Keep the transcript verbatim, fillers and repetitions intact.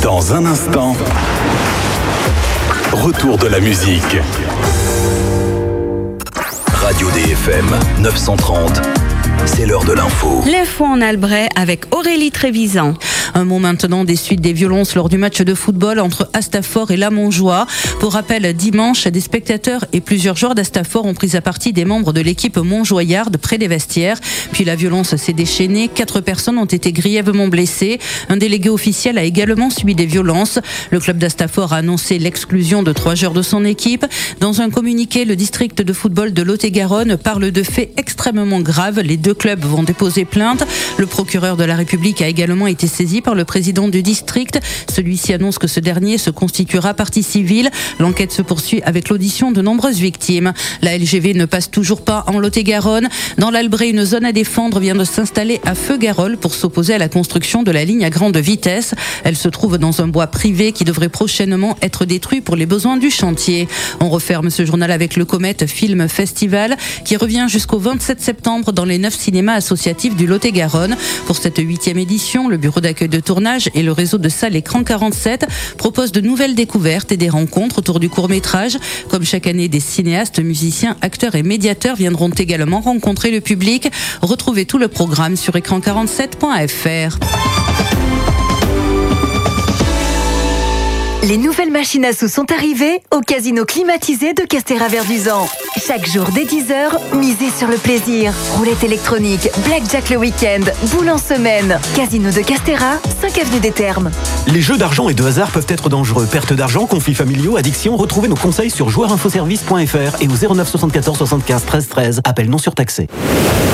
Dans un instant, retour de la musique. Radio D F M neuf cent trente, c'est l'heure de l'info. L'info en Albret avec Aurélie Trévisan. Un mot maintenant des suites des violences lors du match de football entre Astafort et La Montjoie. Pour rappel, dimanche, des spectateurs et plusieurs joueurs d'Astafort ont pris à partie des membres de l'équipe montjoyarde près des vestiaires. Puis la violence s'est déchaînée. Quatre personnes ont été grièvement blessées. Un délégué officiel a également subi des violences. Le club d'Astafort a annoncé l'exclusion de trois joueurs de son équipe. Dans un communiqué, le district de football de Lot-et-Garonne parle de faits extrêmement graves. Les deux clubs vont déposer plainte. Le procureur de la République a également été saisi par le président du district. Celui-ci annonce que ce dernier se constituera partie civile. L'enquête se poursuit avec l'audition de nombreuses victimes. La L G V ne passe toujours pas en Lot-et-Garonne. Dans l'Albret, une zone à défendre vient de s'installer à Feu-Garol pour s'opposer à la construction de la ligne à grande vitesse. Elle se trouve dans un bois privé qui devrait prochainement être détruit pour les besoins du chantier. On referme ce journal avec le Comet Film Festival qui revient jusqu'au vingt-sept septembre dans les neuf cinémas associatifs du Lot-et-Garonne. Pour cette huitième édition, le bureau d'accueil de tournage et le réseau de salles Écran quarante-sept proposent de nouvelles découvertes et des rencontres autour du court-métrage. Comme chaque année, des cinéastes, musiciens, acteurs et médiateurs viendront également rencontrer le public. Retrouvez tout le programme sur écran quarante-sept point f r. Les nouvelles machines à sous sont arrivées au casino climatisé de Castéra-Verduzan. Chaque jour dès dix heures, misez sur le plaisir. Roulette électronique, blackjack le week-end, boule en semaine. Casino de Castéra, cinq avenue des Thermes. Les jeux d'argent et de hasard peuvent être dangereux. Perte d'argent, conflits familiaux, addiction. Retrouvez nos conseils sur joueurs info service point f r et au zéro neuf soixante-quatorze soixante-quinze treize treize. Appel non surtaxé.